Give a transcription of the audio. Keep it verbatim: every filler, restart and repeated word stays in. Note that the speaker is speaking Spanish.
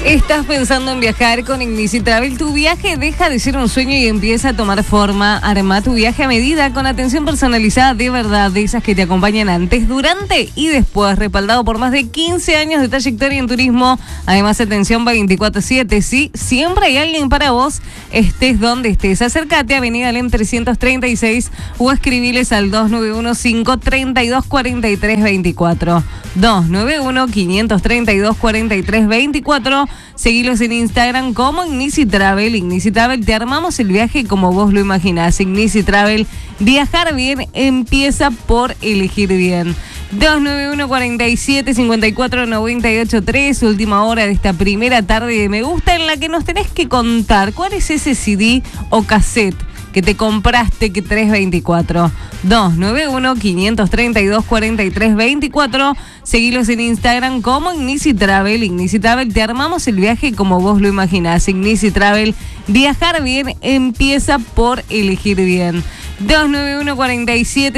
¿Estás pensando en viajar con Ignici Travel? Tu viaje deja de ser un sueño y empieza a tomar forma. Arma tu viaje a medida con atención personalizada de verdad, de esas que te acompañan antes, durante y después, respaldado por más de quince años de trayectoria en turismo. Además, atención veinticuatro siete, sí, siempre hay alguien para vos, estés donde estés. Acércate a Avenida Alem trescientos treinta y seis o escribiles al dos nueve uno, cinco tres dos, cuatro tres dos cuatro. dos nueve uno, cinco tres dos, cuatro tres dos cuatro. Seguilos en Instagram como Ignici Travel. Ignici Travel, te armamos el viaje como vos lo imaginás. Ignici Travel, viajar bien empieza por elegir bien. dos nueve uno, cuarenta y siete, cincuenta y cuatro, noventa y ocho tres, última hora de esta primera tarde de Me Gusta, en la que nos tenés que contar cuál es ese C D o cassette que te compraste que tres veinticuatro. dos nueve uno, cinco tres dos, cuatro tres dos cuatro. Seguilos en Instagram como Ignici Travel. Ignici Travel, te armamos el viaje como vos lo imaginás. Ignici Travel, viajar bien empieza por elegir bien. dos nueve uno, cuarenta y siete